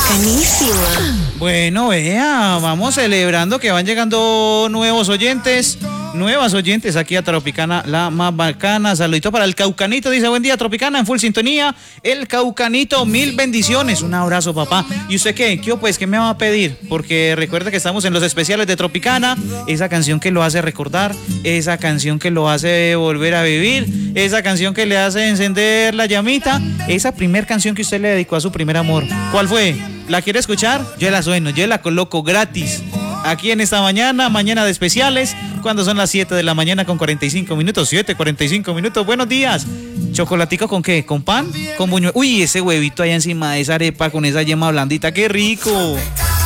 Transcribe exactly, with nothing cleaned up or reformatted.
Bacanísima. Bueno, vea, vamos celebrando que van llegando nuevos oyentes, nuevas oyentes aquí a Tropicana, la más bacana. Saludito para el Caucanito, dice buen día Tropicana, en full sintonía. El Caucanito, mil bendiciones, un abrazo papá. ¿Y usted qué? ¿Qué pues? ¿Qué me va a pedir? Porque recuerde que estamos en los especiales de Tropicana, esa canción que lo hace recordar, esa canción que lo hace volver a vivir, esa canción que le hace encender la llamita, esa primer canción que usted le dedicó a su primer amor. ¿Cuál fue? ¿La quiere escuchar? Yo la sueno, yo la coloco gratis. Aquí en esta mañana, mañana de especiales, cuando son las siete de la mañana con cuarenta y cinco minutos, siete, cuarenta y cinco minutos. Buenos días. ¿Chocolatico con qué? ¿Con pan? ¿Con buñuelo? Uy, ese huevito allá encima de esa arepa con esa yema blandita, qué rico.